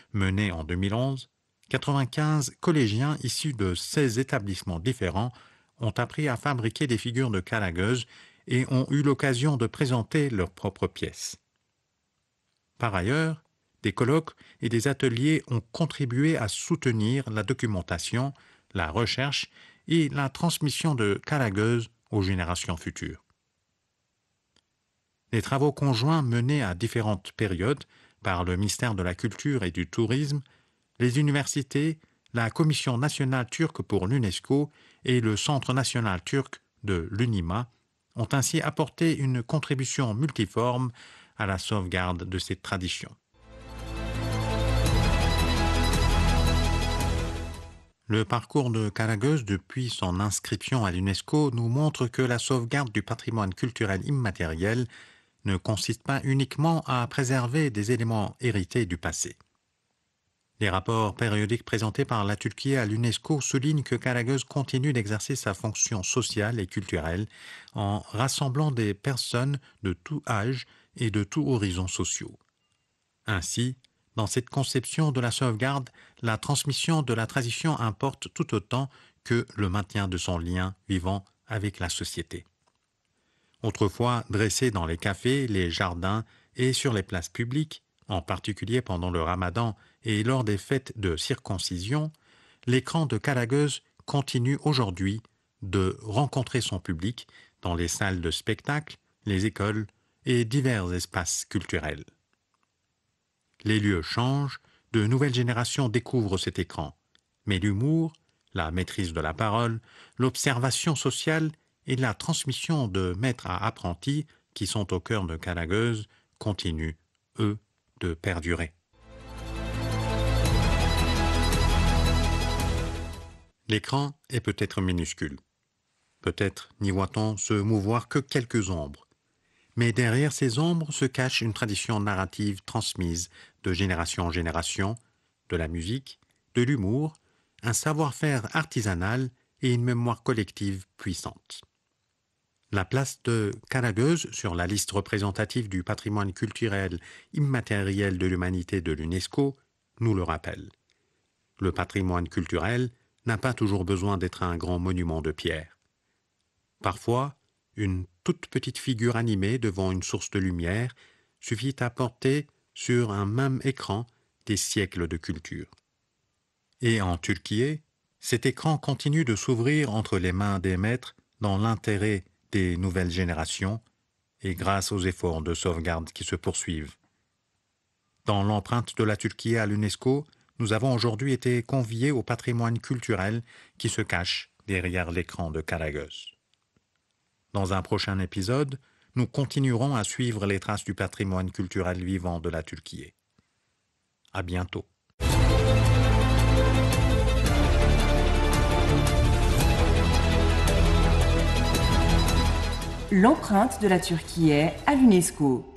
menée en 2011, 95 collégiens issus de 16 établissements différents ont appris à fabriquer des figures de Karageuz et ont eu l'occasion de présenter leurs propres pièces. Par ailleurs, des colloques et des ateliers ont contribué à soutenir la documentation, la recherche et la transmission de Karageuz aux générations futures. Les travaux conjoints menés à différentes périodes par le ministère de la Culture et du Tourisme, les universités, la Commission nationale turque pour l'UNESCO et le Centre national turc de l'UNIMA ont ainsi apporté une contribution multiforme à la sauvegarde de cette tradition. Le parcours de Karageuz depuis son inscription à l'UNESCO nous montre que la sauvegarde du patrimoine culturel immatériel ne consiste pas uniquement à préserver des éléments hérités du passé. Les rapports périodiques présentés par la Turquie à l'UNESCO soulignent que Karageuz continue d'exercer sa fonction sociale et culturelle en rassemblant des personnes de tout âge et de tout horizon sociaux. Ainsi, dans cette conception de la sauvegarde, la transmission de la tradition importe tout autant que le maintien de son lien vivant avec la société. Autrefois dressés dans les cafés, les jardins et sur les places publiques, en particulier pendant le ramadan et lors des fêtes de circoncision, l'écran de Karageuz continue aujourd'hui de rencontrer son public dans les salles de spectacle, les écoles et divers espaces culturels. Les lieux changent, de nouvelles générations découvrent cet écran, mais l'humour, la maîtrise de la parole, l'observation sociale et la transmission de maître à apprenti qui sont au cœur de Karageuz continuent, eux, de perdurer. L'écran est peut-être minuscule. Peut-être n'y voit-on se mouvoir que quelques ombres. Mais derrière ces ombres se cache une tradition narrative transmise de génération en génération, de la musique, de l'humour, un savoir-faire artisanal et une mémoire collective puissante. La place de Karageuz sur la liste représentative du patrimoine culturel immatériel de l'humanité de l'UNESCO nous le rappelle. Le patrimoine culturel n'a pas toujours besoin d'être un grand monument de pierre. Parfois, une toute petite figure animée devant une source de lumière suffit à porter sur un même écran des siècles de culture. Et en Turquie, cet écran continue de s'ouvrir entre les mains des maîtres dans l'intérêt des nouvelles générations et grâce aux efforts de sauvegarde qui se poursuivent. Dans l'empreinte de la Turquie à l'UNESCO, nous avons aujourd'hui été conviés au patrimoine culturel qui se cache derrière l'écran de Karageuz. Dans un prochain épisode, nous continuerons à suivre les traces du patrimoine culturel vivant de la Turquie. À bientôt. L'empreinte de la Turquie à l'UNESCO.